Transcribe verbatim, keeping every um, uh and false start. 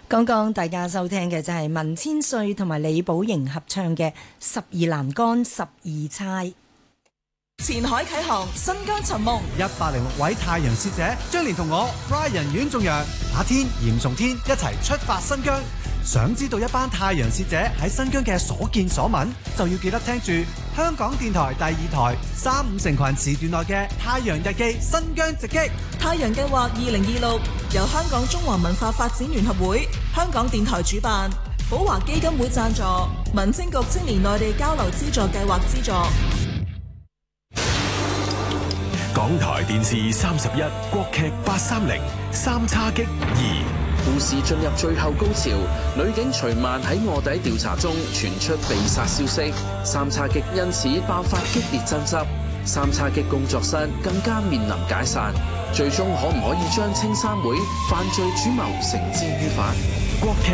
剛剛大家收聽嘅就係文千歲同埋李寶瑩合唱嘅《十二欄杆十二釵》。 前海啟航，新疆尋夢， 一百零六位太陽使者將連同我 Brian 阮仲陽、阿天、嚴重天一齊出發新疆。想知道一班太陽使者喺新疆嘅所見所聞，就要記得聽住香港電台第二台三五成群時段內嘅《太陽日記新疆直擊》。 太陽計劃二零二六由香港中華文化發展聯合會、香港電台主辦，寶華基金會贊助，民政局青年內地交流資助計劃資助。 港台電視三十一，國劇八三零三叉戟二。 故事進入最後高潮，女警徐曼喺臥底調查中傳出被殺消息，三叉戟因此爆發激烈爭執，三叉戟工作室更加面臨解散，最終可唔可以將青山會犯罪主謀繩之於法？ 國劇